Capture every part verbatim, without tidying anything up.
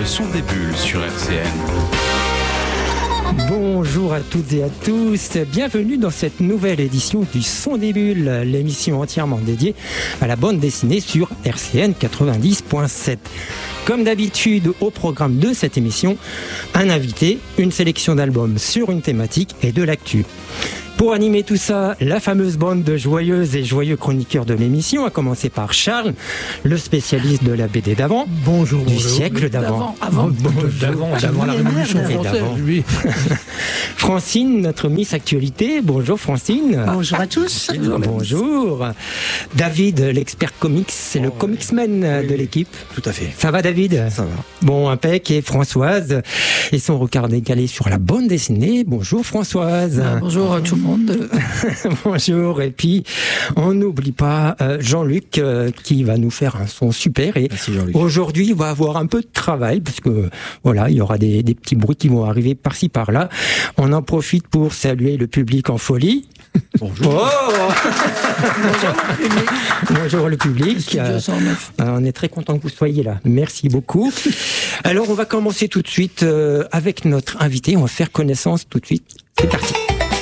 Le son des bulles sur R C N. Bonjour à toutes et à tous, bienvenue dans cette nouvelle édition du Son des Bulles, l'émission entièrement dédiée à la bande dessinée sur R C N quatre-vingt-dix point sept. Comme d'habitude, au programme de cette émission, un invité, une sélection d'albums sur une thématique et de l'actu. Pour animer tout ça, la fameuse bande de joyeuses et joyeux chroniqueurs de l'émission, à commencer par Charles, le spécialiste de la B D d'avant. Bonjour, du bonjour. siècle d'avant. Avant, avant, d'avant, d'avant la Révolution française, oui. Francine, notre Miss Actualité. Bonjour Francine. Bonjour à tous. Bonjour. Bonjour. David, l'expert comics, c'est oh, le comicsman oui, de l'équipe. Tout à fait. Ça va David ? Ça va. Bon, impec. Et Françoise, et son regard décalé sur la bande dessinée. Bonjour Françoise. Ah, bonjour à tout le monde. Bonjour, et puis on n'oublie pas euh, Jean-Luc euh, qui va nous faire un son super. Et merci, Jean-Luc. Aujourd'hui, il va avoir un peu de travail parce que voilà, il y aura des, des petits bruits qui vont arriver par-ci par-là. On en profite pour saluer le public en folie. Bonjour. Oh Bonjour le public. Bonjour le public. Euh, on est très content que vous soyez là. Merci beaucoup. Alors on va commencer tout de suite euh, avec notre invité. On va faire connaissance tout de suite. C'est parti.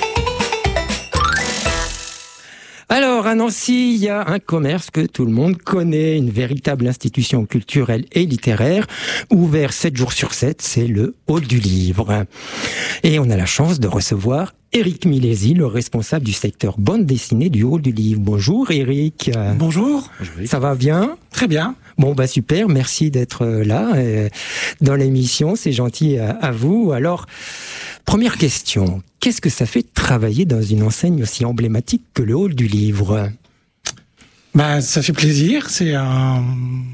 Alors, à Nancy, il y a un commerce que tout le monde connaît, une véritable institution culturelle et littéraire, ouvert sept jours sur sept, c'est le Hall du Livre. Et on a la chance de recevoir Éric Milesi, le responsable du secteur bande dessinée du Hall du Livre. Bonjour Éric. Bonjour. Ça va bien ? Très bien. Bon, bah super, merci d'être là euh, dans l'émission, c'est gentil à, à vous. Alors, première question, qu'est-ce que ça fait de travailler dans une enseigne aussi emblématique que le Hall du Livre ? Bah, ça fait plaisir, c'est un...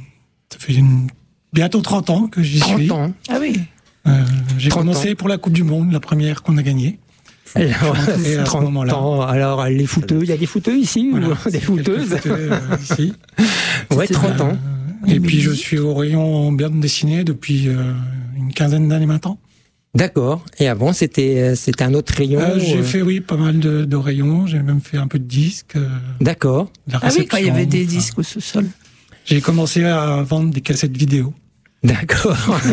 Ça fait une... bientôt trente ans que j'y suis. trente ans. Ah oui. Euh, j'ai commencé ans. Pour la Coupe du Monde, la première qu'on a gagnée. Alors, à trente ans. Alors, les footeux, il y a des footeux ici voilà, ou des footeuses footeux, euh, ici. Ouais, trente ans. Euh, et puis, je suis au rayon bande dessinée depuis euh, une quinzaine d'années maintenant. D'accord. Et avant, c'était c'était un autre rayon euh, J'ai euh... fait, oui, pas mal de, de rayons. J'ai même fait un peu de disques. Euh, D'accord. Ah oui, quand il y avait des disques enfin, au sous-sol. J'ai commencé à vendre des cassettes vidéo. D'accord.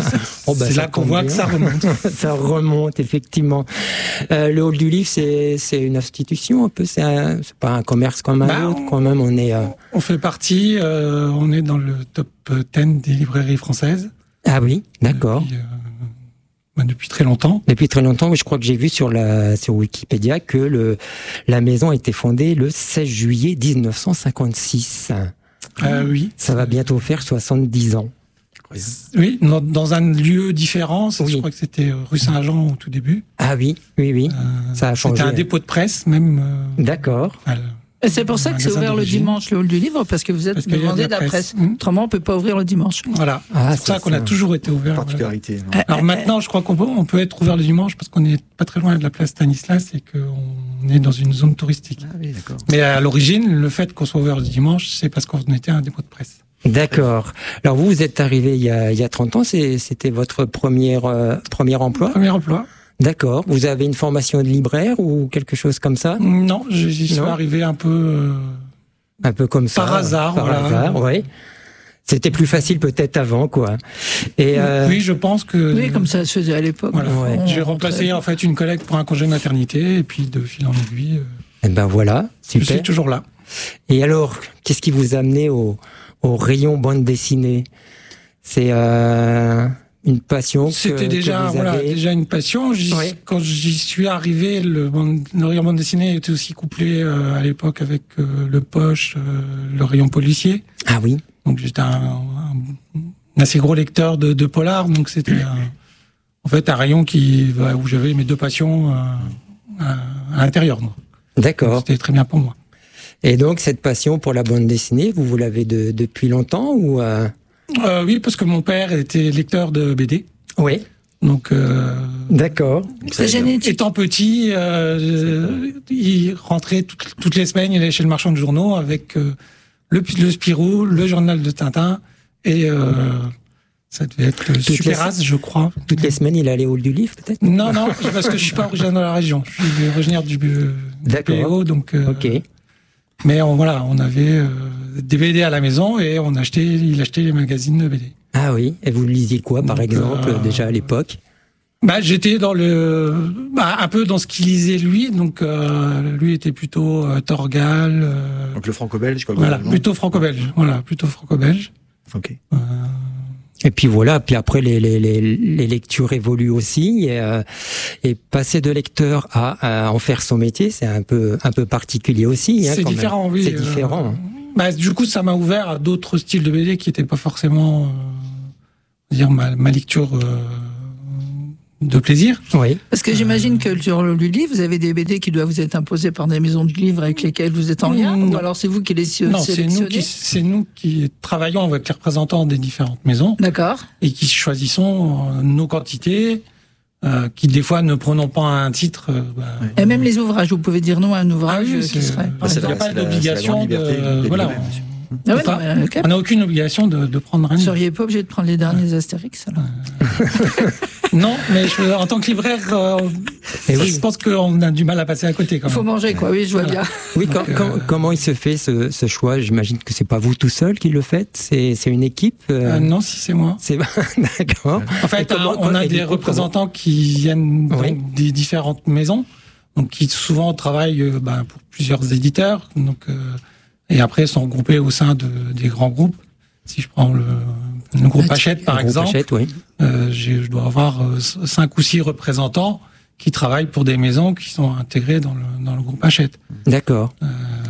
Oh bah, c'est là qu'on voit bien. Que ça remonte. Ça remonte, effectivement. Euh, le Hall du Livre, c'est, c'est une institution un peu, c'est, un, c'est pas un commerce comme un bah, autre, quand même, on est... Euh... On fait partie, euh, on est dans le top dix des librairies françaises. Ah oui, d'accord. Depuis, euh, bah, depuis très longtemps. Depuis très longtemps, oui, je crois que j'ai vu sur, la, sur Wikipédia que le, la maison a été fondée le seize juillet dix-neuf cent cinquante-six. Euh, oui. Ça va bientôt faire soixante-dix ans. Oui, dans un lieu différent. Oui. Je crois que c'était rue Saint-Jean au tout début. Ah oui, oui, oui. Euh, ça a changé. C'était un dépôt de presse, même. Euh, D'accord. Enfin, et c'est pour ça que c'est ouvert le dimanche, le Hall du Livre, parce que vous êtes demandé de la presse. presse. Mmh. Autrement, on ne peut pas ouvrir le dimanche. Voilà. Ah, c'est pour ça qu'on ça. a toujours été ouvert. Particularité. Voilà. Alors maintenant, je crois qu'on peut, on peut être ouvert le dimanche parce qu'on n'est pas très loin de la place Stanislas et qu'on est dans une zone touristique. Ah oui, d'accord. Mais à l'origine, le fait qu'on soit ouvert le dimanche, c'est parce qu'on était un dépôt de presse. D'accord. Alors vous, vous êtes arrivé il y a, il y a trente ans, c'est, c'était votre premier, euh, premier emploi ? Premier emploi. D'accord. Vous avez une formation de libraire ou quelque chose comme ça ? Non, j'y suis arrivé un peu... Euh, un peu comme ça. Par hasard, Par voilà. hasard, oui. C'était plus facile peut-être avant, quoi. Et euh... Oui, je pense que... Oui, comme ça se faisait à l'époque. Voilà. Ouais. J'ai remplacé en fait une collègue pour un congé de maternité et puis de fil en aiguille... Euh, et ben voilà, super. Je suis toujours là. Et alors, qu'est-ce qui vous a amené au... au rayon bande dessinée? C'est euh, une passion que, C'était déjà, que vous voilà, avez... déjà une passion. J'y, oui. Quand j'y suis arrivé, le, le rayon bande dessinée était aussi couplé euh, à l'époque avec euh, le Poche, euh, le rayon policier. Ah oui. Donc j'étais un, un, un assez gros lecteur de, de polar, donc c'était un, en fait un rayon qui, où j'avais mes deux passions euh, à, à l'intérieur. Donc. D'accord. Donc, c'était très bien pour moi. Et donc, cette passion pour la bande dessinée, vous, vous l'avez de, depuis longtemps ou euh... Euh, Oui, parce que mon père était lecteur de B D. Oui. Donc, euh, d'accord. C'est génétique. Étant petit, euh, il rentrait toutes, toutes les semaines, il allait chez le marchand de journaux avec euh, le, le Spirou, le journal de Tintin et... Euh, ça devait être le Super-As, je crois. Toutes les semaines, il allait au Hall du Livre, peut-être ? Non, non, parce que je suis pas originaire de la région. Je suis originaire du, du P O, donc... Euh, ok. Mais on, voilà, on avait euh, des B D à la maison et on achetait, il achetait les magazines de B D. Ah oui, et vous lisiez quoi, par Donc, exemple, euh... déjà à l'époque? Bah, j'étais dans le, bah, un peu dans ce qu'il lisait lui. Donc, euh, lui était plutôt euh, Torgal. Euh... Donc le franco-belge, quoi. Voilà, plutôt franco-belge. Voilà, plutôt franco-belge. Ok. Euh... Et puis voilà, puis après les les les, les lectures évoluent aussi, et, euh, et passer de lecteur à, à en faire son métier, c'est un peu un peu particulier aussi. Hein, c'est différent, même. oui. C'est différent. Euh... Bah, du coup, ça m'a ouvert à d'autres styles de B D qui n'étaient pas forcément, euh, dire ma, ma lecture. Euh... de plaisir. Oui. Parce que j'imagine que sur le Lully, vous avez des B D qui doivent vous être imposés par des maisons de livres avec lesquelles vous êtes en lien, non. ou alors c'est vous qui les non, sélectionnez? c'est nous qui, c'est nous qui travaillons avec les représentants des différentes maisons. D'accord. Et qui choisissons nos quantités, euh, qui des fois ne prenons pas un titre. Euh, bah, et même les ouvrages, vous pouvez dire non à un ouvrage ah oui, qui serait. Bah, il n'y a pas d'obligation de. de voilà. Ah ouais, pas, non, okay. On n'a aucune obligation de, de prendre un livre. Vous seriez pas obligé de prendre les derniers ouais. Astérix alors? Non, mais je, en tant que libraire, euh, et oui. je pense qu'on a du mal à passer à côté. Il faut manger, quoi. Oui, je vois voilà. bien. Oui, quand, Donc, quand, euh... comment il se fait ce, ce choix? J'imagine que c'est pas vous tout seul qui le faites. C'est, c'est une équipe. Euh... Euh, non, si c'est moi. C'est d'accord. En fait, comment, on a des représentants comment... qui viennent oui. des différentes maisons, donc qui souvent travaillent euh, ben, pour plusieurs éditeurs, donc. Euh, Et après, sont regroupés au sein de, des grands groupes. Si je prends le, le groupe Hachette, par exemple, Hachette, oui. euh, je dois avoir euh, cinq ou six représentants qui travaillent pour des maisons qui sont intégrées dans le, dans le groupe Hachette. D'accord. Euh,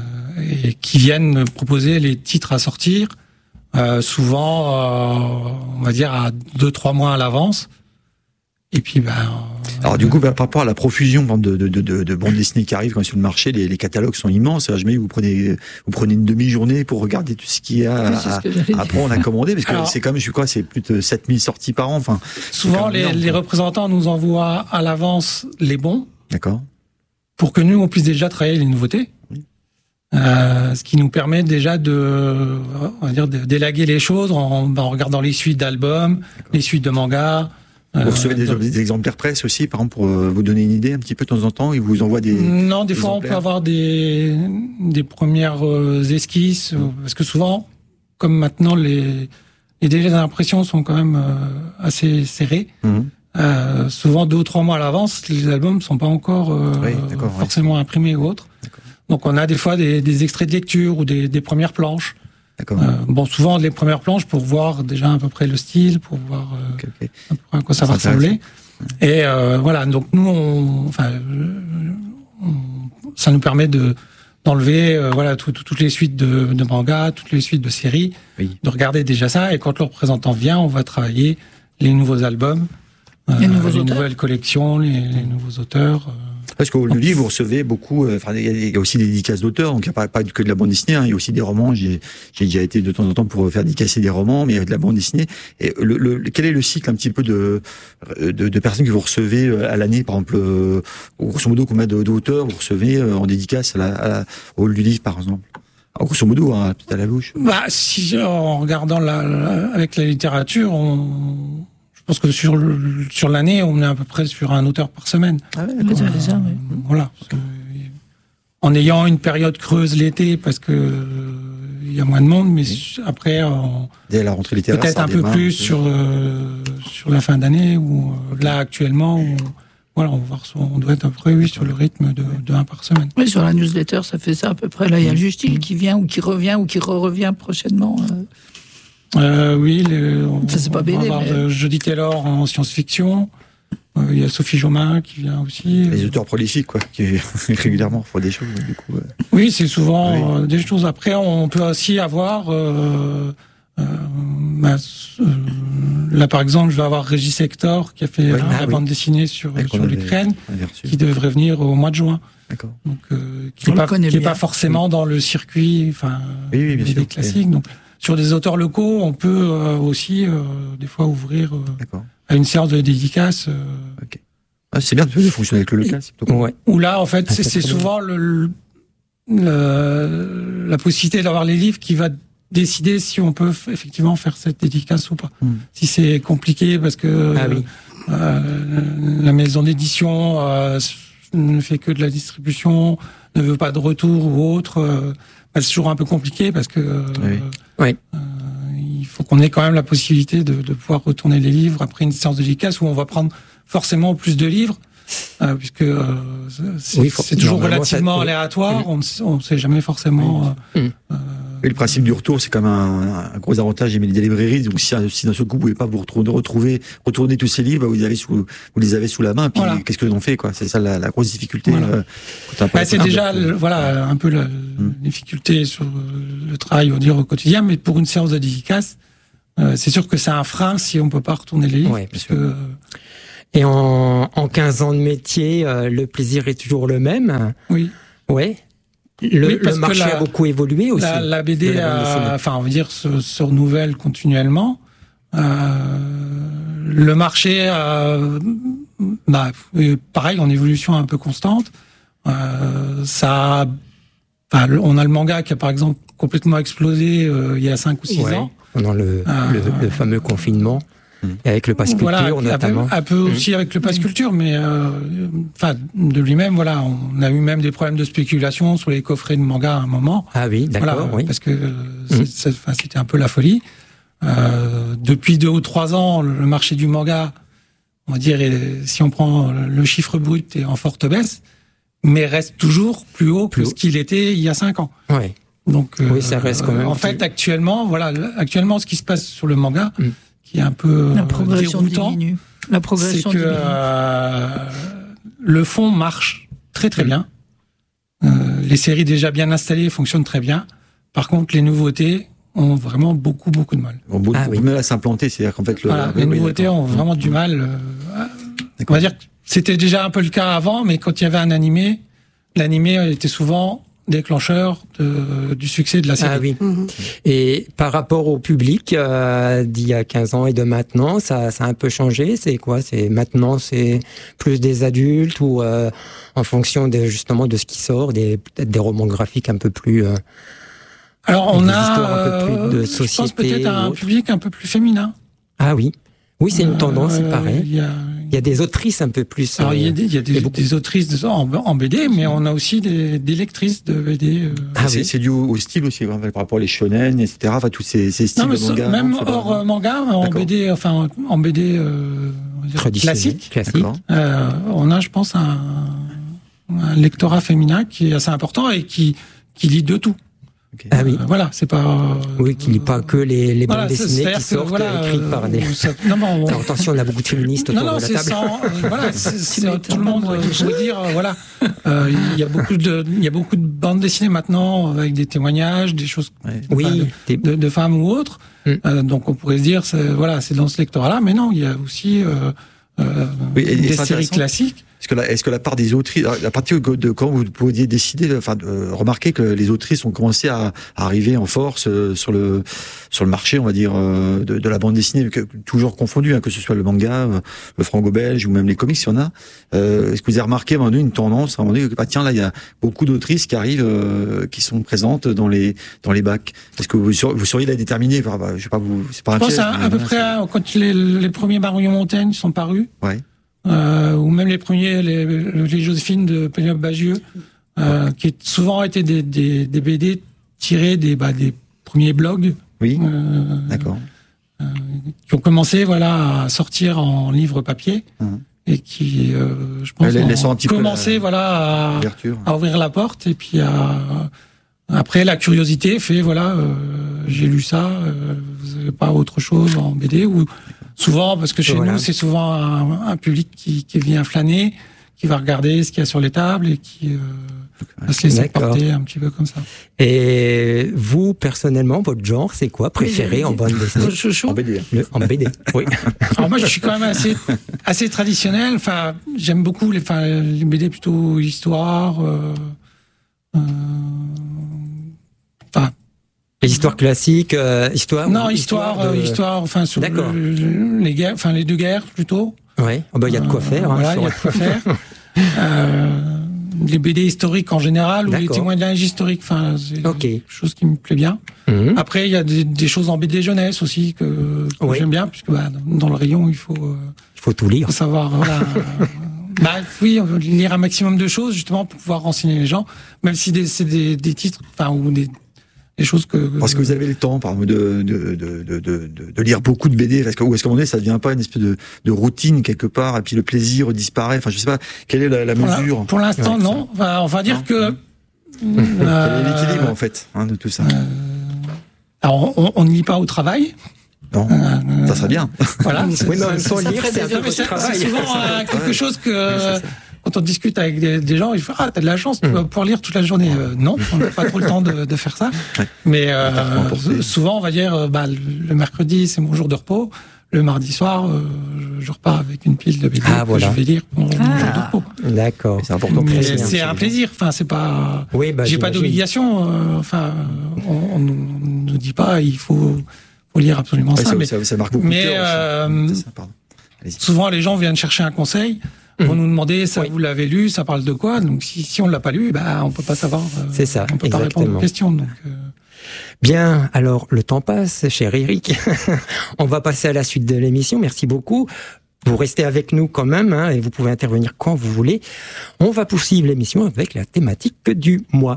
et qui viennent me proposer les titres à sortir, euh, souvent, euh, on va dire, à deux, trois mois à l'avance. Et puis, ben. Alors, du coup, par rapport à la profusion de, de, de, de, de bandes dessinées qui arrivent quand sur le marché, les, les catalogues sont immenses. Je me dis, vous prenez, vous prenez une demi-journée pour regarder tout ce qu'il y a à, à prendre, à commander, parce que alors, c'est comme, je sais quoi, c'est plus de sept mille sorties par an. Enfin. Souvent, les, énorme, les représentants nous envoient à l'avance les bons. D'accord. Pour que nous, on puisse déjà travailler les nouveautés. Oui. Euh, ce qui nous permet déjà de, on va dire, d'élaguer les choses en, en regardant les suites d'albums, D'accord. les suites de mangas. Vous recevez des, des exemplaires presse aussi, par exemple, pour vous donner une idée un petit peu de temps en temps, ils vous envoient des. Non, des, des fois on peut avoir des des premières esquisses, mmh. parce que souvent, comme maintenant les les délais d'impression sont quand même assez serrés, mmh. euh, souvent deux ou trois mois à l'avance, les albums sont pas encore euh, oui, forcément ouais. imprimés ou autres. D'accord. Donc on a des fois des, des extraits de lecture ou des, des premières planches. D'accord. Euh, bon, souvent les premières planches pour voir déjà à peu près le style, pour voir euh, okay, okay. à peu près à quoi ça, ça va ressembler. Et euh, voilà, donc nous, on, enfin, on, ça nous permet de d'enlever euh, voilà tout, tout, toutes les suites de, de mangas, toutes les suites de séries, oui. de regarder déjà ça. Et quand le représentant vient, on va travailler les nouveaux albums, euh, les, nouveaux les nouvelles collections, les, les nouveaux auteurs. Euh, Parce qu'au livre, vous recevez beaucoup, enfin, euh, il y a aussi des dédicaces d'auteurs, donc il n'y a pas, pas que de la bande dessinée, hein, il y a aussi des romans. J'ai, j'ai déjà été de temps en temps pour faire dédicacer des romans, mais il y a de la bande dessinée. Et le, le, quel est le cycle un petit peu de, de, de personnes que vous recevez à l'année, par exemple, euh, grosso modo, combien d'auteurs vous recevez en dédicace à la, à la, au du livre, par exemple? Alors, grosso modo, hein, peut-être à la louche. Bah, si, en regardant la, la, avec la littérature, on, je pense que sur le, sur l'année, on est à peu près sur un auteur par semaine. Ah ouais, d'accord. Euh, ça, oui. Voilà. Okay. En ayant une période creuse l'été, parce que il euh, y a moins de monde, mais oui. après, on, dès la rentrée littéraire, peut-être un peu démarre, plus sur euh, sur la fin d'année, où okay. là actuellement, on, voilà, on va voir, on doit être à peu près oui sur le rythme de, de un par semaine. Oui, sur la newsletter, ça fait ça à peu près. Là, il y a Justine mmh. qui vient ou qui revient ou qui re-revient prochainement. Euh... Euh, oui, les, on, ça, c'est pas on B D, va avoir mais... Jodie Taylor en science-fiction. Il euh, y a Sophie Jomain qui vient aussi. Les auteurs prolifiques, quoi, qui régulièrement font des choses. Du coup, ouais. Oui, c'est souvent oui. euh, des choses. Après, on peut aussi avoir. Euh, euh, bah, euh, là, par exemple, je vais avoir Régis Hector qui a fait oui. la ah, bande oui. dessinée sur, sur l'Ukraine, qui devrait venir au mois de juin. D'accord. Donc, euh, qui n'est pas, qui est pas forcément oui. dans le circuit, enfin, oui, oui, bien des sûr. classiques. Donc, sur des auteurs locaux, on peut euh, aussi euh, des fois ouvrir euh, à une séance de dédicace. Euh, okay. ah, c'est bien de fonctionner avec le local. Et, ouais. Où là, en fait, ah, c'est, c'est souvent le, le, la possibilité d'avoir les livres qui va décider si on peut f- effectivement faire cette dédicace ou pas. Mm. Si c'est compliqué parce que ah, oui. euh, la maison d'édition euh, ne fait que de la distribution, ne veut pas de retour ou autre. Euh, c'est toujours un peu compliqué parce que euh, oui. Oui. Euh, il il faut qu'on ait quand même la possibilité de, de pouvoir retourner les livres après une séance de dédicace où on va prendre forcément plus de livres, euh, puisque euh, c'est, oui, c'est toujours relativement ça, aléatoire, oui. on ne sait jamais forcément... Oui. Euh, euh, Et le principe du retour, c'est quand même un, un gros avantage des librairies. Donc, si, si d'un seul coup, vous pouvez pas vous retrouver, retrouver, retourner tous ces livres, vous les avez sous, vous les avez sous la main. Puis, voilà. Qu'est-ce que l'on fait, quoi? C'est ça la, la grosse difficulté. Voilà. Euh, bah, c'est déjà, le, voilà, un peu la hum. difficulté sur le travail, on va dire, au quotidien. Mais pour une séance de dédicace, euh, c'est sûr que c'est un frein si on peut pas retourner les livres. Ouais, parce que, euh, et en, en quinze ans de métier, euh, le plaisir est toujours le même. Oui. Ouais. Le, oui, le marché la, a beaucoup évolué aussi. La, la B D, la a, enfin, on va dire, se, se renouvelle continuellement. Euh, le marché, a, bah, pareil, en évolution un peu constante. Euh, ça, enfin, on a le manga qui a par exemple complètement explosé euh, il y a cinq ou six ouais, ans. Pendant le, euh, le, le fameux confinement. Et avec le pass culture, voilà, notamment. Un peu, un peu aussi mmh. avec le pass culture, mais euh, enfin de lui-même, voilà, on a eu même des problèmes de spéculation sur les coffrets de manga à un moment. Ah oui, d'accord, voilà, oui. Parce que mmh. c'est, enfin, c'était un peu la folie. Euh, depuis deux ou trois ans, le marché du manga, on va dire, si on prend le chiffre brut, est en forte baisse, mais reste toujours plus haut plus que haut. ce qu'il était il y a cinq ans. Oui. Donc, oui, ça reste quand même. En fait, actuellement, voilà, actuellement, ce qui se passe sur le manga. Mmh. qui est un peu la progression déroutant, diminue. La progression c'est que diminue. Euh, le fond marche très très bien. Euh, les séries déjà bien installées fonctionnent très bien. Par contre, les nouveautés ont vraiment beaucoup beaucoup de mal. Bon, beaucoup ah, oui. de mal à s'implanter, c'est-à-dire qu'en fait le, voilà, les oui, nouveautés d'accord. ont vraiment du mal. Euh, on va dire que c'était déjà un peu le cas avant, mais quand il y avait un animé, l'animé était souvent déclencheur de, du succès de la série. Ah oui. Mmh. Et par rapport au public euh, d'il y a quinze ans et de maintenant, ça, ça a un peu changé. C'est quoi? C'est maintenant, c'est plus des adultes ou euh, en fonction de, justement de ce qui sort, des peut-être des romans graphiques un peu plus. Euh, Alors on a, un peu plus de société. Je pense peut-être à un public un peu plus féminin. Ah oui. Oui, c'est une tendance, euh, c'est pareil. Il y, a... il y a des autrices un peu plus. Alors, euh, il y a des, il y a des, des autrices de, en, en B D, mais on a aussi des, des lectrices de B D. Euh... Ah, c'est, oui. c'est dû au, au style aussi, par rapport aux shonen, et cetera. Enfin, tous ces, ces styles non, mais de manga. Même non, hors pas... manga, en D'accord. B D, enfin, en B D euh, classique, classique. Euh, on a, je pense, un, un lectorat féminin qui est assez important et qui, qui lit de tout. Okay. Ah oui. Euh, voilà, c'est pas. Euh, oui, qui lit pas que les, les voilà, bandes dessinées qui sortent voilà, écrites par des. Ça, non, non, on... Alors, attention, on a beaucoup de féministes autour non, non, de la table. Sans, euh, voilà, c'est, c'est, tout le monde veut dire, euh, voilà, euh, il y a beaucoup de, il y a beaucoup de bandes dessinées maintenant avec des témoignages, des choses, ouais. oui, de, des... de, de femmes ou autres. Mm. Euh, donc on pourrait se dire, c'est, voilà, c'est dans ce lectorat-là, mais non, il y a aussi euh, euh, oui, et, des et séries classiques. Est-ce que, la, est-ce que la part des autrices, à partir de quand vous pouviez décider, enfin, de remarquer que les autrices ont commencé à, à arriver en force euh, sur le sur le marché, on va dire, euh, de, de la bande dessinée, que, toujours confondu, hein, que ce soit le manga, euh, le franco-belge ou même les comics, il y en a. Euh, est-ce que vous avez remarqué à un moment donné une tendance, à un moment donné, que bah, tiens là, il y a beaucoup d'autrices qui arrivent, euh, qui sont présentes dans les dans les bacs. Est-ce que vous vous sauriez la déterminer? Enfin, bah, je sais pas, vous, c'est pas un Je pense piège, à, à peu près à, quand les, les premiers Marion Montaigne sont parus. Ouais. Euh, ou même les premiers, les, les Joséphine de Pénélope Bagieux, euh, qui est souvent été des, des, des B D tirés des, bah, des premiers blogs. Oui. Euh, D'accord. Euh, qui ont commencé, voilà, à sortir en livre papier. Mmh. Et qui, euh, je pense, ont un commencé, la, voilà, à, à ouvrir la porte. Et puis, à, après, la curiosité fait, voilà, euh, j'ai lu ça, euh, vous avez pas autre chose en B D ou, souvent, parce que chez voilà. nous, c'est souvent un, un public qui, qui vient flâner, qui va regarder ce qu'il y a sur les tables et qui euh, va se laisser D'accord. porter un petit peu comme ça. Et vous, personnellement, votre genre, c'est quoi préféré en bande dessinée? En B D. Le, en B D, oui. Alors moi, je suis quand même assez, assez traditionnel. Enfin, j'aime beaucoup les, enfin, les B D plutôt histoire. Euh, euh, enfin. Les histoires classiques, euh, histoire. Non, histoire, histoire, de... histoire, enfin sur le, les guerres, enfin les deux guerres plutôt. Ouais, oh bah il y a de quoi faire. Euh, voilà, il y a de quoi faire. euh, les B D historiques en général D'accord. ou les témoignages historiques, enfin c'est okay. quelque chose qui me plaît bien. Mm-hmm. Après il y a des, des choses en B D jeunesse aussi que, que oui. j'aime bien puisque bah, dans le rayon il faut. Euh, il faut tout lire. Faut savoir voilà. Bah oui, lire un maximum de choses justement pour pouvoir renseigner les gens, même si des, c'est des, des titres, enfin ou des des choses que... Parce que vous avez le temps, par exemple, de, de, de, de, de, de lire beaucoup de B D, est-ce que, ou est-ce qu'à un moment donné, ça devient pas une espèce de, de routine quelque part, et puis le plaisir disparaît, enfin, je sais pas, quelle est la, la pour mesure? La, pour l'instant, ouais, non. Enfin, on va dire non. que... Euh, quel est l'équilibre, en fait, hein, de tout ça? Euh, alors, on, on ne lit pas au travail. Non, euh, ça serait bien. Voilà. Oui, mais en même temps, lire, c'est un peu c'est, votre travail. c'est souvent euh, quelque chose que... Quand on discute avec des, des gens, ils font ah t'as de la chance, tu vas pouvoir lire toute la journée. Euh, non, on n'a pas trop le temps de, de faire ça. Ouais. Mais euh, souvent on va dire euh, bah, le mercredi c'est mon jour de repos, le mardi soir euh, je repars avec une pile de B D ah, que voilà. je vais lire pour ah. mon jour de repos. D'accord, c'est important. Mais c'est, c'est un plaisir. Enfin c'est pas. Oui, bah, j'ai j'imagine. pas d'obligation. Euh, enfin on, on nous dit pas il faut, faut lire absolument ouais, ça. Ça, mais ça, ça marque beaucoup. Mais de euh, ça, pardon. Souvent les gens viennent chercher un conseil. Mmh. Vont nous demander, ça oui. vous l'avez lu, ça parle de quoi? Donc si, si on l'a pas lu, bah on peut pas savoir. Euh, c'est ça. On peut exactement. pas répondre aux questions. Donc, euh... Bien, alors le temps passe, cher Eric. On va passer à la suite de l'émission. Merci beaucoup. Vous restez avec nous quand même, hein, et vous pouvez intervenir quand vous voulez. On va poursuivre l'émission avec la thématique du mois.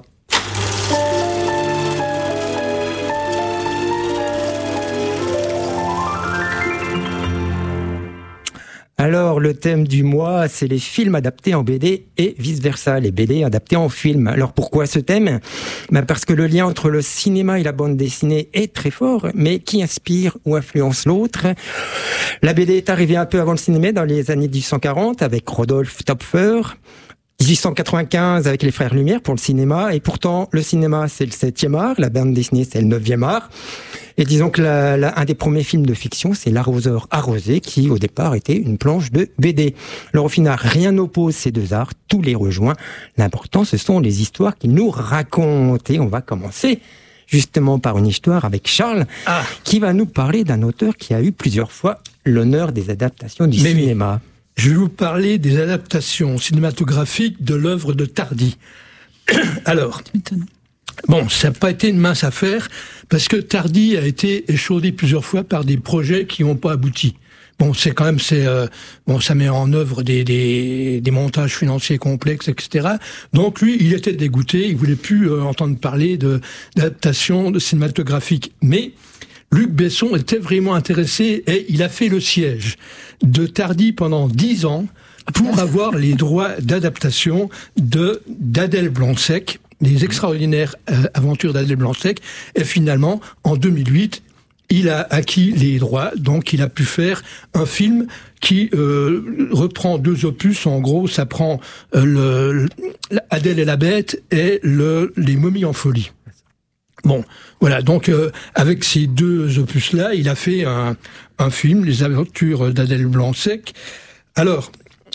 Alors, le thème du mois, c'est les films adaptés en B D et vice-versa, les B D adaptés en film. Alors, pourquoi ce thème? Ben parce que le lien entre le cinéma et la bande dessinée est très fort, mais qui inspire ou influence l'autre? La B D est arrivée un peu avant le cinéma, dans les années dix-huit cent quarante, avec Rodolphe Töpffer. dix-huit cent quatre-vingt-quinze avec les Frères Lumière pour le cinéma, et pourtant le cinéma c'est le septième art, la bande dessinée c'est le neuvième art. Et disons que la, la, un des premiers films de fiction, c'est L'arroseur arrosé, qui au départ était une planche de B D. Alors au final, rien n'oppose ces deux arts, tout les rejoint. L'important, ce sont les histoires qu'ils nous racontent. Et on va commencer justement par une histoire avec Charles, ah. qui va nous parler d'un auteur qui a eu plusieurs fois l'honneur des adaptations du Mais cinéma. Oui. Je vais vous parler des adaptations cinématographiques de l'œuvre de Tardi. Alors, bon, ça n'a pas été une mince affaire, parce que Tardi a été échaudé plusieurs fois par des projets qui n'ont pas abouti. Bon, c'est quand même, c'est euh, bon, ça met en œuvre des, des, des montages financiers complexes, et cetera. Donc lui, il était dégoûté, il voulait plus euh, entendre parler de d'adaptation de cinématographique. Mais Luc Besson était vraiment intéressé et il a fait le siège de Tardi pendant dix ans pour avoir les droits d'adaptation de d'Adèle Blanc-Sec, les extraordinaires euh, aventures d'Adèle Blanc-Sec. Et finalement, en deux mille huit, il a acquis les droits, donc il a pu faire un film qui euh, reprend deux opus. En gros, ça prend euh, le, le Adèle et la Bête et le les Momies en folie. Bon, voilà, donc euh, avec ces deux opus-là, il a fait un, un film, Les aventures d'Adèle Blanc-Sec. Alors,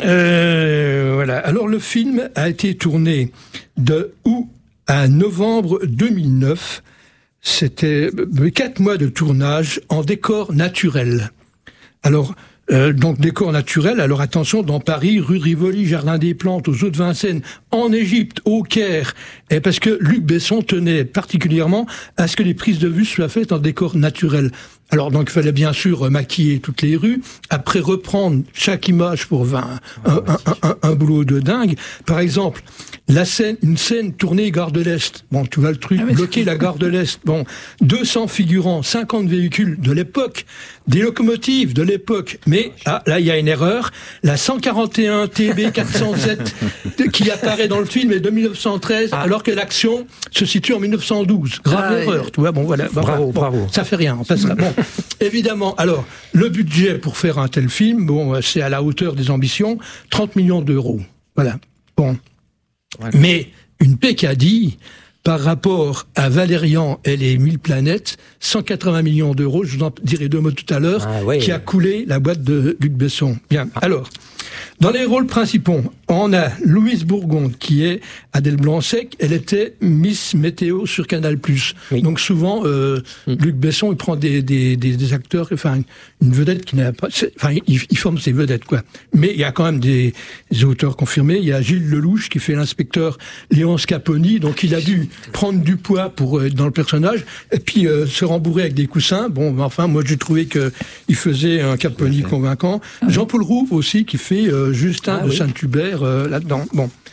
euh, voilà, alors le film a été tourné de août à novembre deux mille neuf. C'était quatre mois de tournage en décor naturel. Alors, euh, donc décor naturel, alors attention, dans Paris, rue de Rivoli, Jardin des Plantes, aux Eaux de Vincennes, en Égypte, au Caire, et parce que Luc Besson tenait particulièrement à ce que les prises de vue soient faites en décor naturel. Alors donc il fallait bien sûr maquiller toutes les rues, après reprendre chaque image pour un, un, un, un, un boulot de dingue. Par exemple, la scène, une scène tournée gare de l'Est. Bon, tu vois le truc, ah bloquer la gare de l'Est. Bon, deux cents figurants, cinquante véhicules de l'époque, des locomotives de l'époque. Mais ah, là, il y a une erreur. La cent quarante et un T B quatre cent sept qui apparaît dans le film est de mille neuf cent treize, ah. alors que l'action se situe en mille neuf cent douze. Grave ah, erreur. Tu vois, bon, voilà. Bon, bravo, bon, bravo. Ça fait rien. On passera. Bon, évidemment. Alors, le budget pour faire un tel film, bon, c'est à la hauteur des ambitions, trente millions d'euros. Voilà. Bon. Ouais. Mais une peccadille par rapport à Valérian et les mille planètes, cent quatre-vingts millions d'euros, je vous en dirai deux mots tout à l'heure, ah, ouais. qui a coulé la boîte de Luc Besson. Bien. Ah. Alors, dans les rôles principaux, on a Louise Bourgon, qui est Adèle Blanc-Sec. Elle était Miss Météo sur Canal+. Oui. Donc souvent, euh, mm. Luc Besson, il prend des, des, des, des acteurs, enfin, une vedette qui n'a pas... Enfin, il, il forme ses vedettes, quoi. Mais il y a quand même des, des auteurs confirmés. Il y a Gilles Lelouch, qui fait l'inspecteur Léonce Caponi. Donc il a dû prendre du poids pour être dans le personnage. Et puis, euh, se rembourrer avec des coussins. Bon, enfin, moi, j'ai trouvé que il faisait un Caponi convaincant. Ah, Jean-Paul Rouve aussi, qui fait euh, Justin ah, de oui. Saint-Hubert euh, là-dedans. Bon,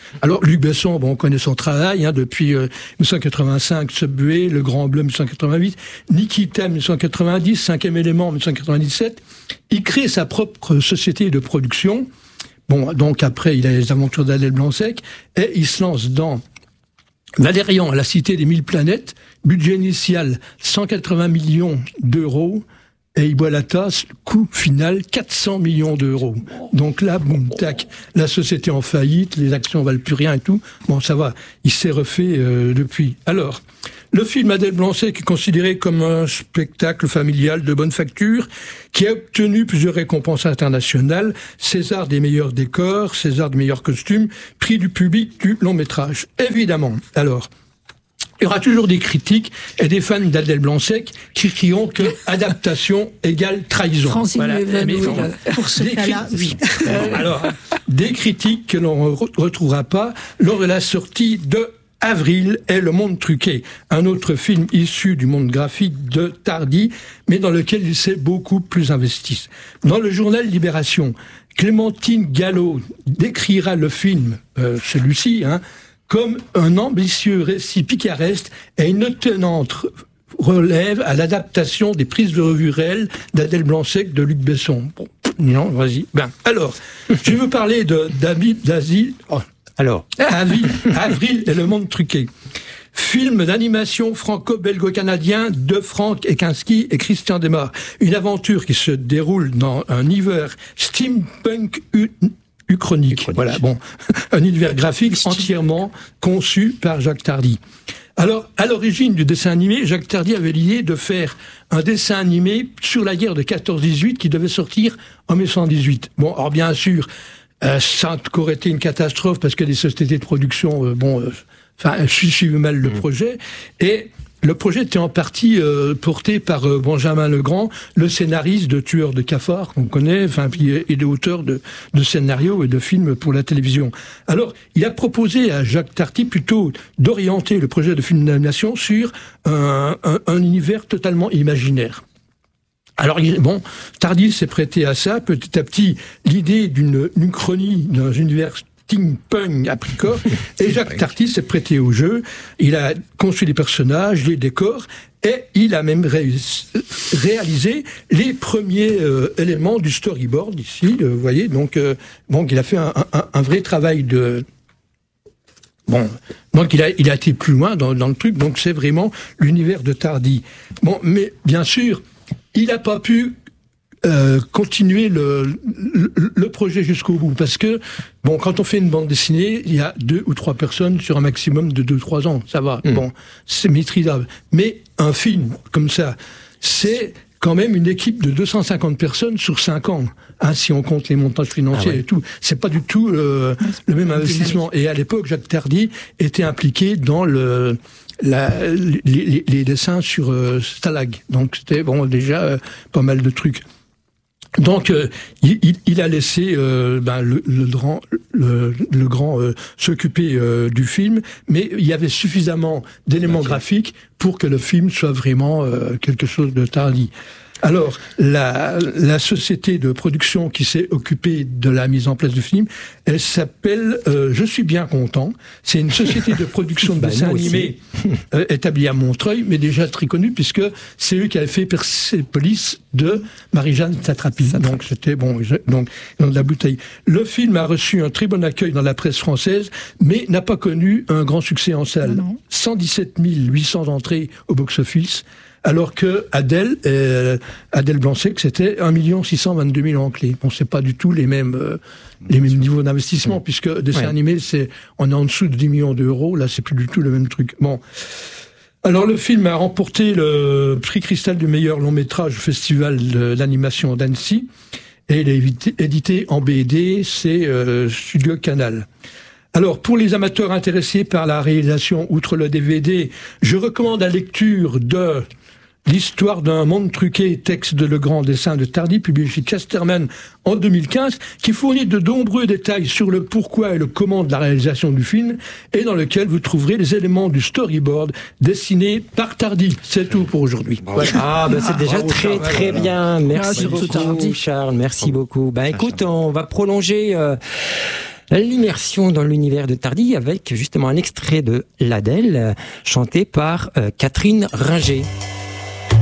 Alors Luc Besson, bon, on connaît son travail hein, depuis euh, dix-neuf cent quatre-vingt-cinq, Subway, Le Grand Bleu dix-neuf cent quatre-vingt-huit, Nikita dix-neuf cent quatre-vingt-dix, Cinquième élément dix-neuf cent quatre-vingt-dix-sept. Il crée sa propre société de production. Bon, donc après, il a les aventures d'Adèle Blanc-Sec et il se lance dans Valérian, la cité des mille planètes, budget initial cent quatre-vingts millions d'euros. Et il boit la tasse, coût final quatre cents millions d'euros. Donc là, boum, tac, la société en faillite, les actions valent plus rien et tout. Bon, ça va, il s'est refait euh, depuis. Alors, le film Adèle Blanc-Sec est considéré comme un spectacle familial de bonne facture qui a obtenu plusieurs récompenses internationales, César des meilleurs décors, César des meilleurs costumes, prix du public du long métrage. Évidemment. Alors, il y aura toujours des critiques et des fans d'Adèle Blanc-Sec qui crieront que adaptation égale trahison. Francine voilà. Mais oui, pour ce cas-là, oui. Alors, des critiques que l'on ne retrouvera pas lors de la sortie de Avril et Le Monde truqué, un autre film issu du monde graphique de Tardy, mais dans lequel il s'est beaucoup plus investi. Dans le journal Libération, Clémentine Gallo décrira le film, euh, celui-ci, hein, comme un ambitieux récit picaresque et une étonnante relève à l'adaptation des prises de revue réelles d'Adèle Blanc-Sec de Luc Besson. Bon, non, vas-y. Ben, alors, je veux parler de David d'Asie. Oh, alors, Avril, Avril et Le Monde truqué. Film d'animation franco-belgo-canadien de Frank Ekinski et Christian Demar. Une aventure qui se déroule dans un univers steampunk u- uchronique. Uchronique. Voilà, bon, un univers graphique entièrement conçu par Jacques Tardy. Alors, à l'origine du dessin animé, Jacques Tardy avait l'idée de faire un dessin animé sur la guerre de quatorze dix-huit qui devait sortir en mille neuf cent dix-huit. Bon, alors bien sûr, euh, ça aurait été une catastrophe parce que les sociétés de production, euh, bon, euh, enfin, suivent mal le mmh. projet. Et le projet était en partie euh, porté par euh, Benjamin Legrand, le scénariste de Tueurs de cafards qu'on connaît, enfin, puis et est auteur de, de scénarios et de films pour la télévision. Alors, il a proposé à Jacques Tardy plutôt d'orienter le projet de film d'animation sur un, un, un univers totalement imaginaire. Alors, bon, Tardy s'est prêté à ça. Petit à petit, l'idée d'une uchronie d'un univers steampunk a pris corps, et Jacques Tardy s'est prêté au jeu. Il a conçu les personnages, les décors, et il a même ré- réalisé les premiers euh, éléments du storyboard ici, euh, vous voyez. Donc, euh, bon, il a fait un, un, un vrai travail de... Bon, donc il a, il a été plus loin dans, dans le truc, donc c'est vraiment l'univers de Tardy. Bon, mais bien sûr, il n'a pas pu euh, continuer le, le, le projet jusqu'au bout, parce que, bon, quand on fait une bande dessinée, il y a deux ou trois personnes sur un maximum de deux trois ans, ça va, mmh. bon, c'est maîtrisable. Mais un film comme ça, c'est quand même une équipe de deux cent cinquante personnes sur cinq ans, hein, si on compte les montages financiers ah ouais. et tout. C'est pas du tout euh, le même investissement. Et à l'époque, Jacques Tardy était impliqué dans le... La, les, les, les dessins sur euh, Stalag. Donc c'était bon déjà euh, pas mal de trucs. Donc euh, il, il a laissé euh, ben, le, le grand, le, le grand euh, s'occuper euh, du film, mais il y avait suffisamment d'éléments okay. graphiques pour que le film soit vraiment euh, quelque chose de Tardy. Alors, la, la société de production qui s'est occupée de la mise en place du film, elle s'appelle euh, Je suis bien content. C'est une société de production de dessins animés euh, établie à Montreuil, mais déjà très connue, puisque c'est eux qui avaient fait Persépolis de Marie-Jeanne Satrapi. Donc, c'était bon, donc, dans de la bouteille. Le film a reçu un très bon accueil dans la presse française, mais n'a pas connu un grand succès en salle. Non. cent dix-sept mille huit cents entrées au box-office. Alors que Adèle, euh, Adèle Blanc-Sec, c'était un million six cent vingt-deux mille entrées. Bon, c'est pas du tout les mêmes, euh, les mêmes niveaux d'investissement, mmh. puisque dessin ouais. animé, c'est, on est en dessous de dix millions d'euros. Là, c'est plus du tout le même truc. Bon. Alors, le film a remporté le prix Cristal du meilleur long métrage au Festival de l'animation d'Annecy. Et il est édité en B D, c'est euh, Studio Canal. Alors, pour les amateurs intéressés par la réalisation, outre le D V D, je recommande la lecture de L'histoire d'un monde truqué, texte de Legrand, dessin de Tardy, publié chez Casterman en deux mille quinze, qui fournit de nombreux détails sur le pourquoi et le comment de la réalisation du film, et dans lequel vous trouverez les éléments du storyboard dessiné par Tardy. C'est tout pour aujourd'hui. Voilà. Ah, ben c'est déjà bravo, très Charles, très voilà. bien. Merci ah, beaucoup, Charles. Merci bravo. beaucoup. Ben écoute, on va prolonger... Euh l'immersion dans l'univers de Tardy avec justement un extrait de l'Adèle chanté par euh, Catherine Ringer.